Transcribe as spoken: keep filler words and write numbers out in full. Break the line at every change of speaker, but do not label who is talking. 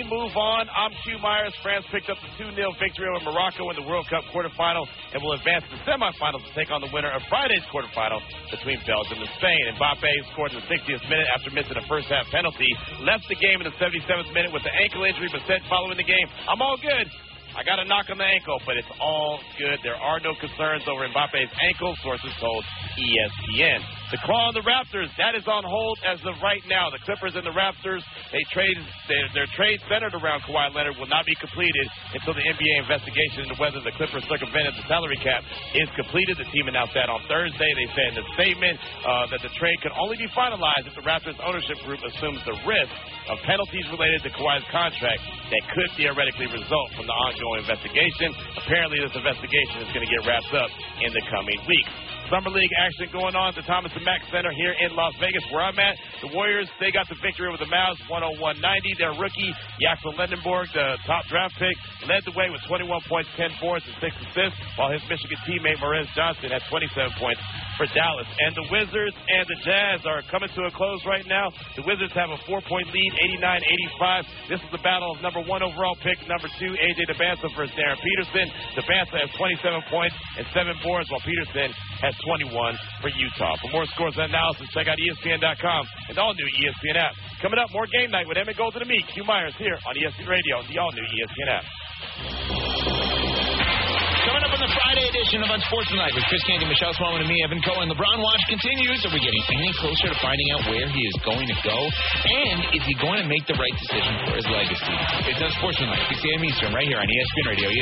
we move on. I'm Q Myers. France picked up the two nil victory over Morocco in the World Cup quarterfinal and will advance to the semifinals to take on the winner of Friday's quarterfinal between Belgium and Spain. Mbappe scored in the sixtieth minute after missing a first-half penalty. Left the game in the seventy-seventh minute with an ankle injury, but said following the game, I'm all good. I got a knock on the ankle, but it's all good. There are no concerns over Mbappe's ankle, sources told E S P N. The claw on the Raptors, that is on hold as of right now. The Clippers and the Raptors, they trade their, their trade centered around Kawhi Leonard will not be completed until the N B A investigation into whether the Clippers circumvented the salary cap is completed. The team announced that on Thursday. They said in a statement uh, that the trade can only be finalized if the Raptors ownership group assumes the risk of penalties related to Kawhi's contract that could theoretically result from the ongoing investigation. Apparently, this investigation is going to get wrapped up in the coming weeks. Summer League action going on at the Thomas and Mack Center here in Las Vegas, where I'm at. The Warriors, they got the victory over the Mavs, one oh one ninety. Their rookie, Jackson Lendenborg, the top draft pick, led the way with twenty-one points, ten boards, and six assists, while his Michigan teammate, Maurice Johnson, had twenty-seven points for Dallas. And the Wizards and the Jazz are coming to a close right now. The Wizards have a four-point lead, eighty-nine eighty-five. This is the battle of number one overall pick, number two, A J DeBanza versus Darren Peterson. DeBanza has twenty-seven points and seven boards, while Peterson has twenty-one for Utah. For more scores and analysis, check out E S P N dot com and the all-new E S P N app. Coming up, more game night with Emmett Golden and me, Q Myers, here on E S P N Radio and the all-new E S P N app.
Coming up on the Friday edition of Unsportsmanlike with Chris Canty, Michelle Swellman, and me, Evan Cohen. LeBron watch continues. Are we getting any closer to finding out where he is going to go? And is he going to make the right decision for his legacy? It's Unsportsmanlike, six a.m. Eastern, right here on E S P N Radio.